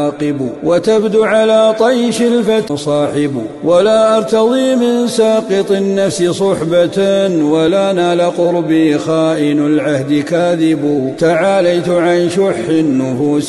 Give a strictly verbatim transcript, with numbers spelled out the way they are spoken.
وتبدو على طيش الفتى صاحب. ولا أرتضي من ساقط النفس صحبة، ولا نال قربي خائن العهد كاذب. تعاليت عن شح النفوس